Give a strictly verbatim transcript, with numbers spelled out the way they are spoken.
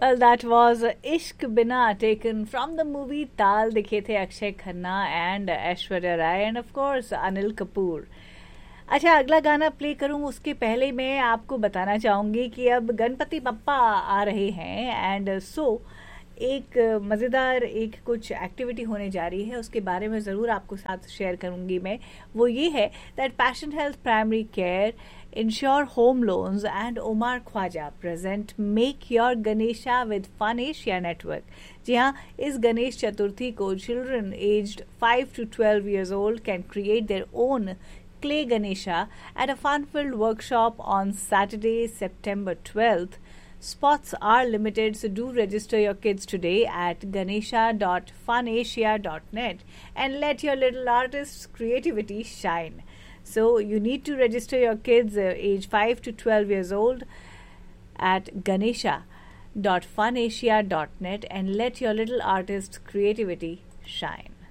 Well, that was Ishq Bina, taken from the movie Taal. दिखे थे Akshay Khanna and Aishwarya Rai and of course Anil Kapoor. अच्छा, अगला गाना प्ले करूं उसके पहले मैं आपको बताना चाहूँगी कि अब गणपति बप्पा आ रहे हैं एंड सो एक मज़ेदार एक कुछ एक्टिविटी होने जा रही है, उसके बारे में ज़रूर आपको साथ शेयर करूँगी मैं. वो ये है that passion health primary care, ensure home loans and OMR Khwaja present make your Ganesha with fun Asia network. जी हाँ, इस गणेश चतुर्थी को children aged five to twelve years old can create their own Clay Ganesha at a fun-filled workshop on Saturday, September twelfth. Spots are limited, so do register your kids today at ganesha dot funasia dot net and let your little artist's creativity shine. So you need to register your kids uh, age five to twelve years old at ganesha dot funasia dot net and let your little artist's creativity shine.